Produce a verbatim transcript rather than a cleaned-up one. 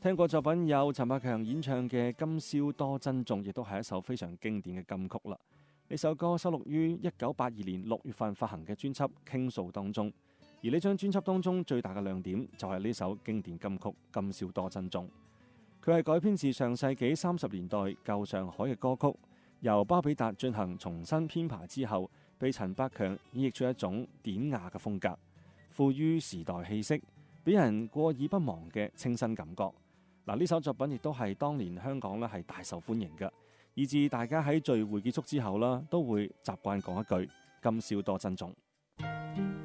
聽過作品有陳百強演唱嘅《今宵多珍重》，亦都係一首非常經典嘅金曲啦。呢首歌收錄於一九八二年六月份發行嘅專輯《傾訴》當中，而呢張專輯當中最大嘅亮點就係呢首經典金曲《今宵多珍重》。佢係改編自上世紀三十年代舊上海嘅歌曲，由巴比達進行重新編排之後，被陳百強演繹出一種典雅嘅風格，賦予時代氣息，俾人過耳不忘嘅清新感覺。嗱，呢首作品亦都係當年香港咧係大受歡迎嘅，以致大家喺聚會結束之後啦，都會習慣講一句今宵多珍重。